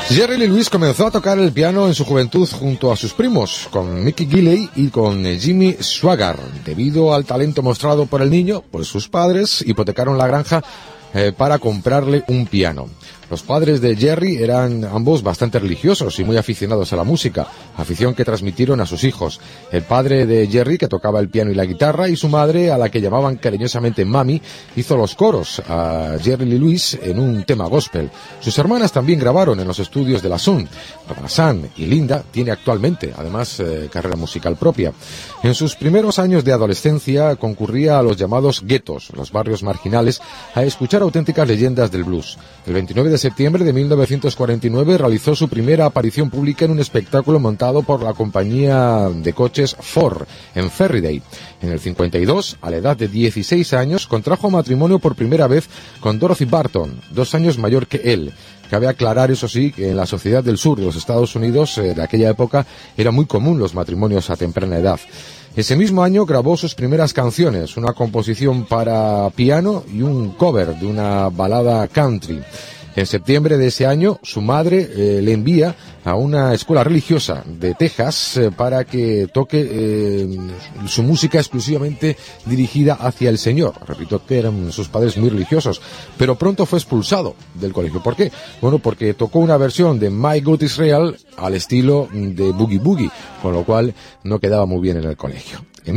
Jerry Lee Lewis comenzó a tocar el piano en su juventud junto a sus primos, con Mickey Gilley y con Jimmy Swaggart. Debido al talento mostrado por el niño, pues sus padres hipotecaron la granja para comprarle un piano. Los padres de Jerry eran ambos bastante religiosos y muy aficionados a la música, afición que transmitieron a sus hijos. El padre de Jerry, que tocaba el piano y la guitarra, y su madre, a la que llamaban cariñosamente Mami, hizo los coros a Jerry Lee Lewis en un tema gospel. Sus hermanas también grabaron en los estudios de la Sun. Sam y Linda tiene actualmente, además, carrera musical propia. En sus primeros años de adolescencia concurría a los llamados guetos, los barrios marginales, a escuchar auténticas leyendas del blues. El 29 de septiembre de 1949 realizó su primera aparición pública en un espectáculo montado por la compañía de coches Ford en Ferriday. En el 52, a la edad de 16 años, contrajo matrimonio por primera vez con Dorothy Barton, 2 años mayor que él. Cabe aclarar, eso sí, que en la sociedad del sur de los Estados Unidos de aquella época era muy común los matrimonios a temprana edad. Ese mismo año grabó sus primeras canciones, una composición para piano y un cover de una balada country. En septiembre de ese año, su madre le envía a una escuela religiosa de Texas para que toque su música exclusivamente dirigida hacia el Señor. Repito que eran sus padres muy religiosos, pero pronto fue expulsado del colegio. ¿Por qué? Bueno, porque tocó una versión de My God Israel al estilo de Boogie Boogie, con lo cual no quedaba muy bien en el colegio. En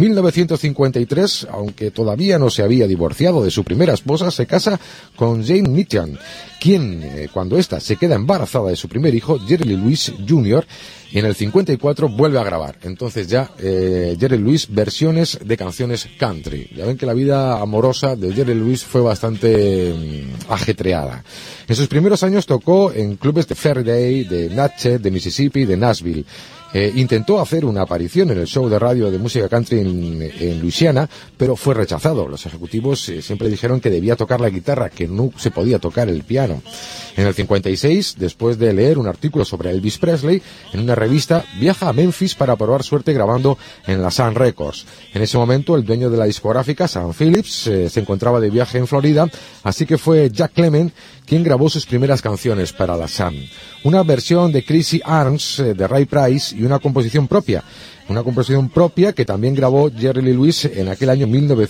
1953, aunque todavía no se había divorciado de su primera esposa, se casa con Jane Mitchell, quien, cuando ésta se queda embarazada de su primer hijo, Jerry Lee Lewis Jr., y en el 54 vuelve a grabar. Entonces ya Jerry Lee Lewis versiones de canciones country. Ya ven que la vida amorosa de Jerry Lee Lewis fue bastante ajetreada. En sus primeros años tocó en clubes de Ferriday, de Natchez, de Mississippi, de Nashville. Intentó hacer una aparición en el show de radio de música country en Luisiana, pero fue rechazado. Los ejecutivos siempre dijeron que debía tocar la guitarra, que no se podía tocar el piano. En el 56, después de leer un artículo sobre Elvis Presley en una revista, viaja a Memphis para probar suerte grabando en la Sun Records. En ese momento, el dueño de la discográfica, Sam Phillips, se encontraba de viaje en Florida, así que fue Jack Clement quien grabó sus primeras canciones para la Sun. Una versión de Crazy Arms de Ray Price y una composición propia que también grabó Jerry Lee Lewis en aquel año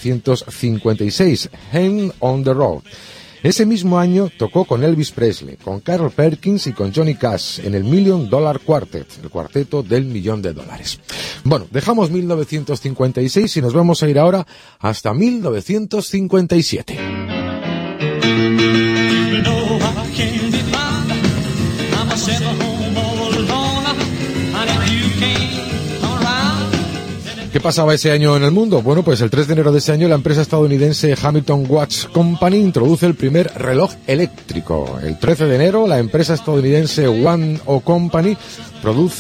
1956, Hand on the Road. Ese mismo año tocó con Elvis Presley, con Carol Perkins y con Johnny Cash en el $1 Million Quartet, el cuarteto del $1.000.000. Bueno, dejamos 1956 y nos vamos a ir ahora hasta 1957. ¿Qué pasaba ese año en el mundo? Bueno, pues el 3 de enero de ese año la empresa estadounidense Hamilton Watch Company introduce el primer reloj eléctrico. El 13 de enero la empresa estadounidense One O Company produce